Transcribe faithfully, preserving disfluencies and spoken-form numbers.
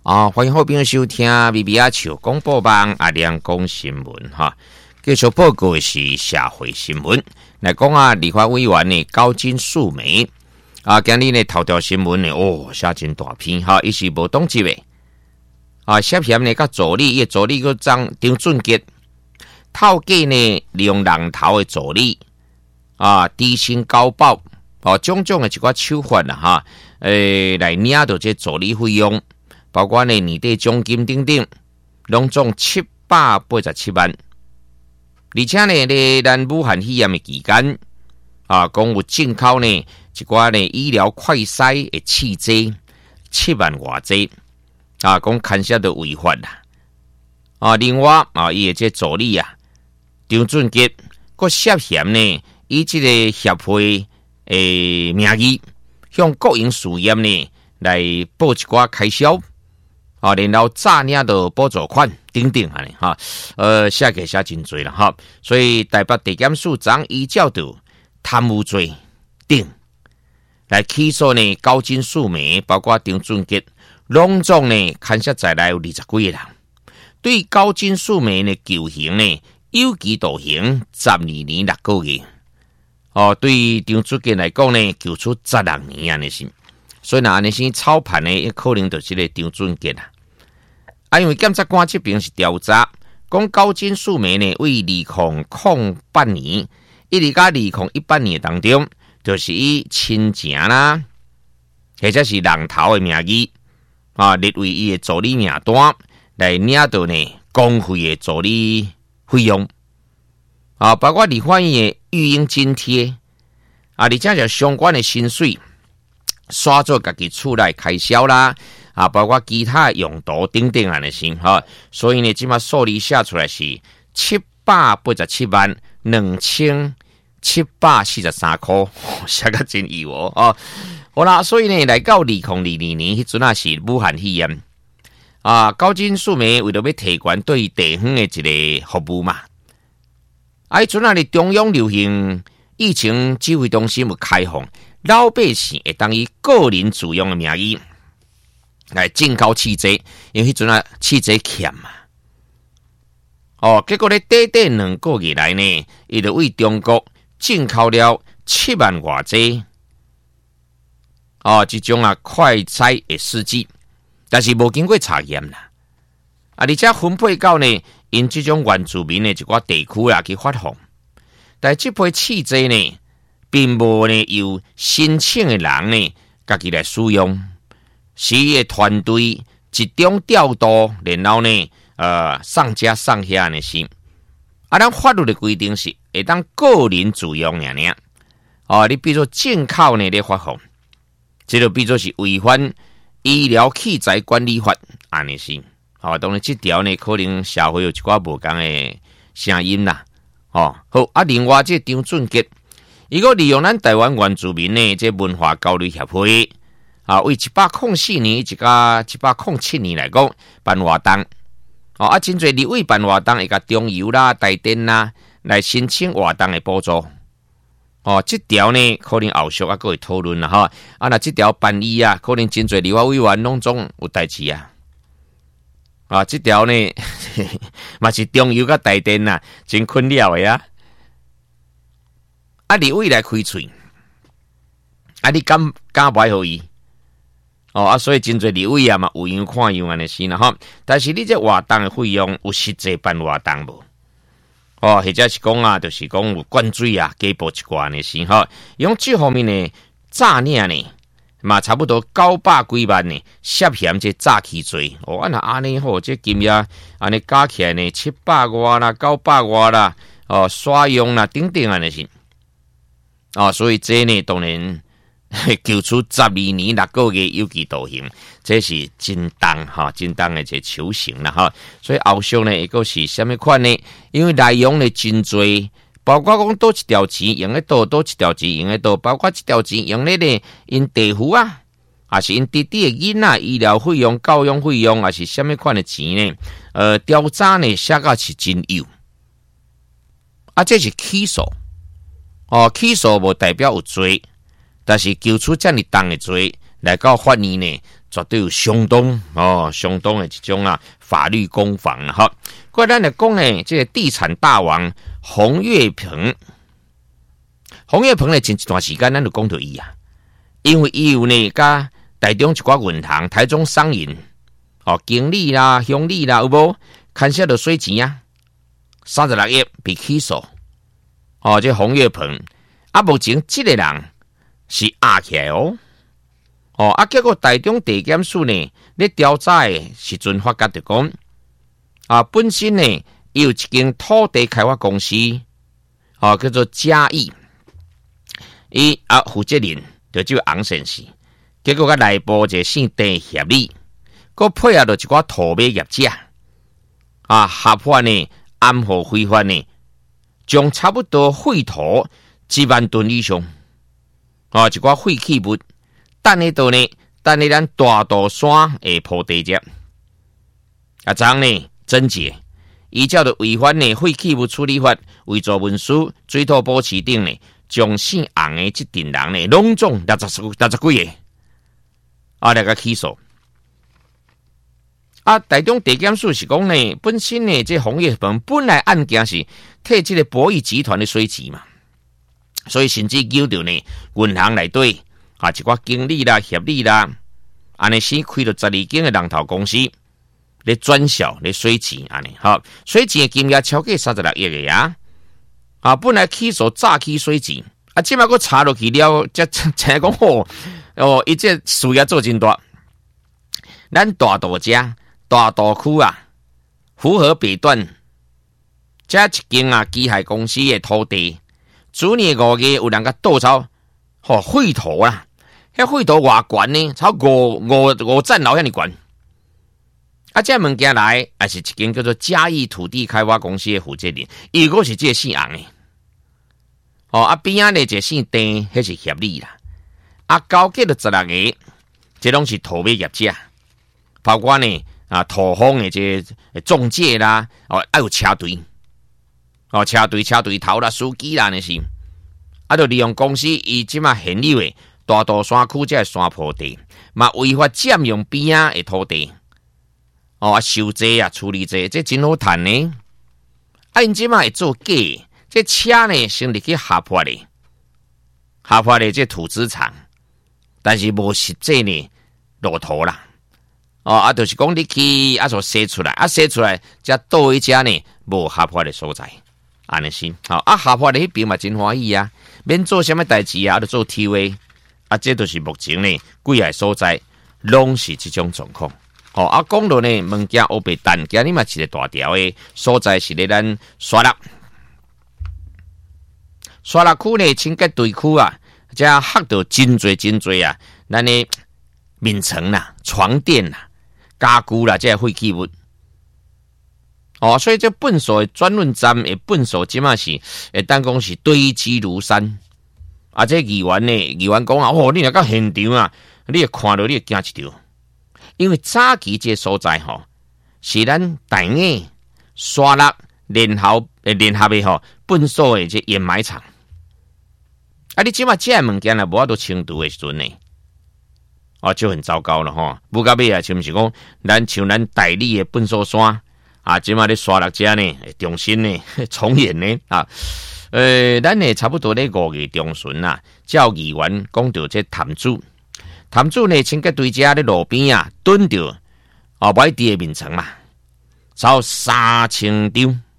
啊，欢迎好朋友收听 B B 阿笑广播网阿亮讲新闻哈。继续报告的是社会新闻，来讲啊，立法委员呢高金素梅啊，今日呢头条新闻呢哦写真大篇哈，伊是无党籍的啊，涉嫌呢甲助理，伊助理个张张俊杰透假呢利用人头的助理啊低薪高报哦，种种的一寡手法啦哈，诶、呃、来领到这助理费用。包括呢年底奖金等等，拢总七百八十七万，而且呢，咧咱武汉肺炎的期间，啊，讲有进口呢一寡呢医疗快筛的器械七万外济，啊，讲牵涉到违法啦，啊，另外啊，伊的这助理啊，张俊杰，佫涉嫌呢以这个协会诶名义，向国营事业呢来报一寡开销。啊，然后诈领到补助款等等啊，哈，呃，写个写真多了哈，所以台北地检署长依照到贪污罪定来起诉呢高金素梅，包括张俊杰，拢总呢牵涉在内有二十几个人，对高金素梅呢求刑呢有期徒刑十二年六个月，哦，对张俊杰来讲呢，求出十六年安尼是。所以呢，安尼先操盘呢，可能就是个张俊杰啦。啊，因为检察官这边是调查，讲高金素梅呢为二零零八年，一直到二零一八年当中，就是以亲情啦，或者是人头的名义啊，列为伊的助理名单来领到呢公费的助理费用啊，包括立法院的育婴津贴啊，而且就相关的薪水。刷做家己厝内开销啦，啊，包括其他用途等等安尼先哈，所以呢，即马数字写出来是七百八十七万两千七百四十三块，写个真有哦啊！好啦，所以呢，来到二零二二年迄阵啊是武汉肺炎啊，高金素梅为了要提悬对地方的一个服务嘛，啊，迄阵啊，中央流行疫情指挥中心有开放。老百姓会当以个人自用的名义来进口汽车，因为迄阵啊汽车欠嘛，哦，结果咧短短两个月来呢，伊就为中国进口了七万外济，哦，这种啊快筛的试剂，但是无经过查验啦，啊，而且分配到呢因这种原住民的一寡地区啊去发放，但这批汽车呢。并无呢由申请的人呢，家己来使用，是伊的团队集中调度，然后呢，呃，上家上下呢是。啊，咱法律的规定是会当个人自用尔尔。哦，你比如说进口呢咧发放，这就比如说是违反医疗器材管理法安尼是。哦，当然这条呢可能社会有一寡无共的声音啦。哦，好啊，另外这张俊杰。伊个利用咱台湾原住民呢，这文化交流协会啊，为一百零四年一甲一百零七年来讲办活动，哦啊，真侪立委办活动，会甲中油啦、台电啦来申请活动的补助。哦，这条呢可能后续啊各位讨论啦哈。啊，那这条办理啊，可能真侪立法委员拢总有代志啊。啊，这条呢嘛是中油甲台电呐，真困扰的啊。啊！立委来开喙，啊！你敢敢买互伊？哦啊！所以真侪立委啊嘛，有样看样安尼是啦哈。但是你这活动的费用有实际办活动无？哦，或者是讲啊，就是讲有灌水啊，加补一寡安尼是哈。用这方面呢，诈领呢，嘛差不多九百几万呢，涉嫌这诈欺罪。哦，啊那安尼吼，这金额安尼加起来呢，七百外啦，九百外啦，哦，刷用啦，等等安尼是。哦，所以这呢，当然求出十二年六个月有期徒刑，这是真重哈，真重的一个求刑啦哈。所以后续呢，一个是什么款呢？因为内容呢真多，包括讲多一条钱用咧多，多一条钱用咧多，包括一条钱用咧呢因地府啊，还是因弟弟的囡仔医疗费用、教养费用，还是什么款的钱呢？呃，调查呢写到是真有，啊，这是起诉。哦，起诉无代表有罪，但是求出这么重的罪，来到法院呢， 绝对有相当哦，相当的一种啊法律攻防啊哈。过咱来讲呢，这个地产大王洪岳鹏，洪岳鹏呢前一段时间咱就讲到伊啊，因为伊有呢甲台中一寡银行、台中商银哦经理啦、乡里啦有无牵涉到水钱啊，三十六亿被起诉。哦，这洪岳鹏啊，目前这个人是压起来哦。哦啊，结果台中地检署呢，咧调查的时阵发觉就讲，啊，本身呢有一间土地开发公司，哦叫做嘉义，伊啊负责人就这位洪先生，结果甲内部一个姓地协议，佮配合到一寡土买业者，啊，合法呢暗号非法呢，将差不多废土一万吨以上，啊，一寡废弃物。等喺度呢，等喺咱大肚山的坡地接，啊，将呢侦结，依照着违反呢废弃物处理法、伪造文书、水土保持等呢，将姓洪的这群人呢，拢总六十六十几个，啊，来个起诉。啊，台中地检署是讲呢，本身呢，这洪岳鹏本来案件是替这个博弈集团的水钱嘛，所以甚至叫到呢银行内底。啊，一寡经理啦、协理啦，安尼先开了十二间的龙头公司，咧转销咧水钱安尼，好，水钱的金额超过三十六亿个呀！啊，本来起诉诈欺水钱，啊，即摆佫查落去了，才才讲哦，哦，伊这事业做真大。咱大道家大道区啊，符合北段，这一间啊机械公司的土地，去年五月有人甲倒抄，吼废土啊！迄废土偌悬呢？超五五五层楼遐尼悬。啊，这物件来，也是一间叫做嘉义土地开发公司的负责人，伊果是这个姓洪的。哦，啊边仔呢一个姓丁，迄是协理啦。啊，交给了十六个，这拢是土买业者，包括呢啊土方的这个中介啦，哦，还有车队，哦车队车队头啦，司机啦那是，啊，就利用公司伊即马现有的。大肚山区这山坡地，嘛违法占用边仔的土地，哦，收税啊，处理税，这真好赚呢。啊，因即马会做假，这车呢先入去合法的，合法的这土资产，但是无实际呢落土啦。哦，啊，就是讲你去啊，所写出来，啊，写出来，才倒一家呢无合法的所在，安尼先。好，啊，合法的迄边嘛真欢喜啊，免做什么代志啊，就做 T V。啊，这就是目前呢，几个所在拢是这种状况。哦，啊，讲到呢，物件乌白蛋，今日嘛是个大条的所在是咧咱沙鹿，沙鹿区呢，清洁队区啊，这吓到真侪真侪啊，咱的眠床啦、床垫啦、家具啦，这废弃物。哦，所以这粪扫的专论站的粪扫，即嘛是会当讲是堆积如山。啊！这议员呢，议员讲啊，哦，你若到现场啊，你会看到你会惊一跳，因为早期这所在吼，是咱台艺、沙鹿联合诶联合的吼，粪扫的这掩埋场。啊，你即马这物件啊，无法度清除的时阵呢，哦，就很糟糕了吼。不到尾啊，是毋是讲咱像咱台里的粪扫山啊，即马咧沙鹿遮呢，重新呢重演呢啊。呃，咱呢差不多咧五月中旬啊，叫议员讲到这潭主，潭主呢清洁队遮咧路边啊蹲着哦，摆地的面床嘛，超三千张